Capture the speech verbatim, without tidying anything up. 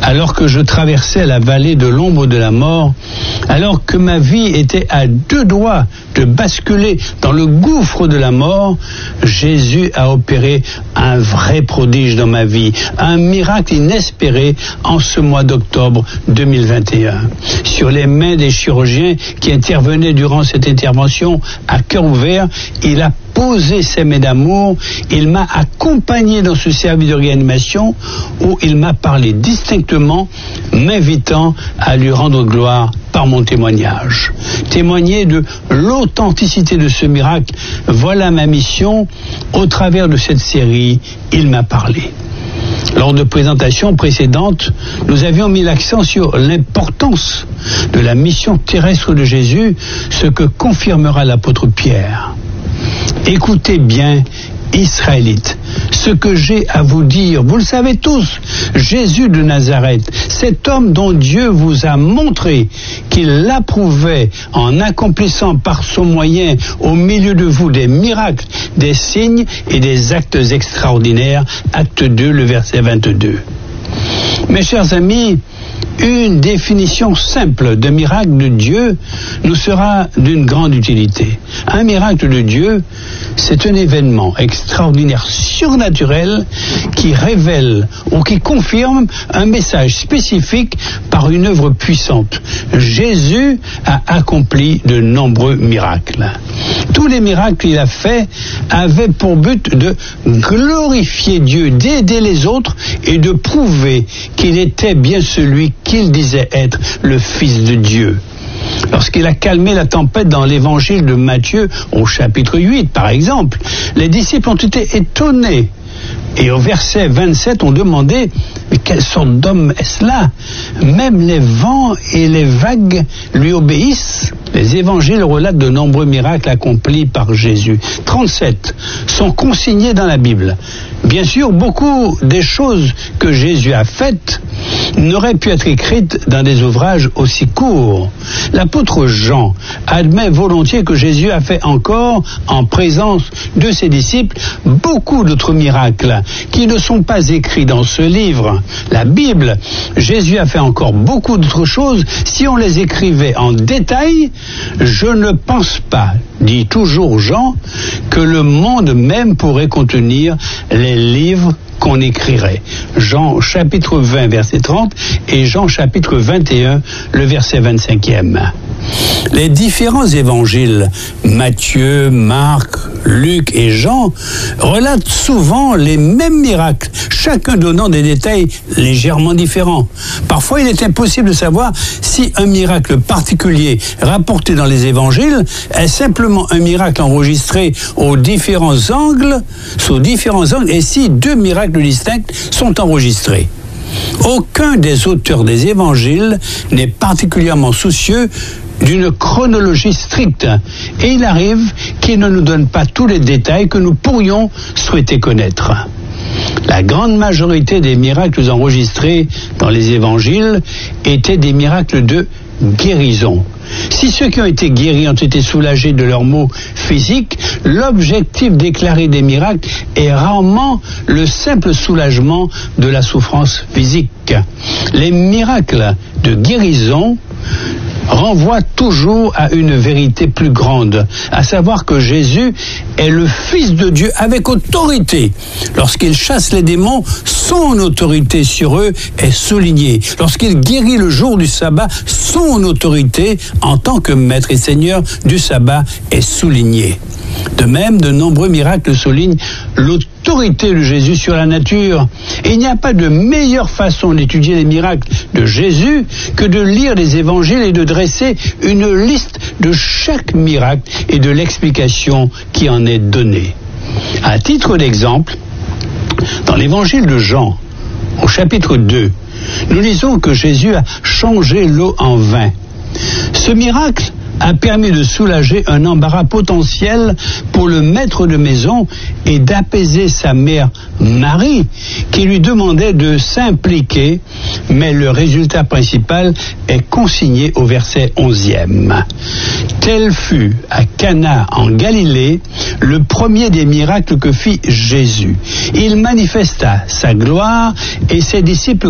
alors que je traversais la vallée de l'ombre de la mort, alors que ma vie était à deux doigts de basculer dans le gouffre de la mort, Jésus a opéré un vrai prodige dans ma vie, un miracle inespéré en ce mois d'octobre deux mille vingt et un. Sur les mains des chirurgiens qui intervenaient durant cette intervention à cœur ouvert, il a posé ses mains d'amour, il m'a accompagné dans ce service de réanimation où il m'a parlé distinctement, m'invitant à lui rendre gloire par mon témoignage. Témoigner de l'authenticité de ce miracle, voilà ma mission. Au travers de cette série, il m'a parlé. Lors de présentations précédentes, nous avions mis l'accent sur l'importance de la mission terrestre de Jésus, ce que confirmera l'apôtre Pierre. Écoutez bien, Israélites, ce que j'ai à vous dire, vous le savez tous, Jésus de Nazareth, cet homme dont Dieu vous a montré qu'il l'approuvait en accomplissant par son moyen au milieu de vous des miracles, des signes et des actes extraordinaires. Acte deux, le verset vingt-deux. Mes chers amis, une définition simple de miracle de Dieu nous sera d'une grande utilité. Un miracle de Dieu, c'est un événement extraordinaire, surnaturel, qui révèle ou qui confirme un message spécifique par une œuvre puissante. Jésus a accompli de nombreux miracles. Tous les miracles qu'il a faits avaient pour but de glorifier Dieu, d'aider les autres et de prouver qu'il était bien celui qu'il disait être, le Fils de Dieu. Lorsqu'il a calmé la tempête dans l'évangile de Matthieu, au chapitre huit par exemple, les disciples ont été étonnés. Et au verset vingt-sept, on demandait « Mais quelle sorte d'homme est-ce là ? Même les vents et les vagues lui obéissent ?» Les évangiles relatent de nombreux miracles accomplis par Jésus. trente-sept sont consignés dans la Bible. Bien sûr, beaucoup des choses que Jésus a faites n'auraient pu être écrites dans des ouvrages aussi courts. L'apôtre Jean admet volontiers que Jésus a fait encore, en présence de ses disciples, beaucoup d'autres miracles qui ne sont pas écrits dans ce livre. La Bible, Jésus a fait encore beaucoup d'autres choses. Si on les écrivait en détail, je ne pense pas, dit toujours Jean, que le monde même pourrait contenir les livres qu'on écrirait. Jean chapitre vingt, verset trente, et Jean chapitre vingt et un, le verset vingt-cinquième. Les différents évangiles, Matthieu, Marc, Luc et Jean, relatent souvent les mêmes miracles, chacun donnant des détails légèrement différents. Parfois, il est impossible de savoir si un miracle particulier rapporté dans les évangiles est simplement un miracle enregistré aux différents angles, sous différents angles, et si deux miracles distincts sont enregistrés. Aucun des auteurs des évangiles n'est particulièrement soucieux d'une chronologie stricte, et il arrive qu'il ne nous donne pas tous les détails que nous pourrions souhaiter connaître. La grande majorité des miracles enregistrés dans les évangiles étaient des miracles de guérison. Si ceux qui ont été guéris ont été soulagés de leurs maux physiques, l'objectif déclaré des miracles est rarement le simple soulagement de la souffrance physique. Les miracles de guérison renvoie toujours à une vérité plus grande, à savoir que Jésus est le Fils de Dieu avec autorité. Lorsqu'il chasse les démons, son autorité sur eux est soulignée. Lorsqu'il guérit le jour du sabbat, son autorité en tant que Maître et Seigneur du sabbat est soulignée. De même, de nombreux miracles soulignent l'autorité de Jésus sur la nature. Et il n'y a pas de meilleure façon d'étudier les miracles de Jésus que de lire les évangiles et de dresser une liste de chaque miracle et de l'explication qui en est donnée. À titre d'exemple, dans l'évangile de Jean, au chapitre deux, nous lisons que Jésus a changé l'eau en vin. Ce miracle a permis de soulager un embarras potentiel pour le maître de maison et d'apaiser sa mère Marie, qui lui demandait de s'impliquer, mais le résultat principal est consigné au verset onzième. Tel fut à Cana en Galilée le premier des miracles que fit Jésus. Il manifesta sa gloire et ses disciples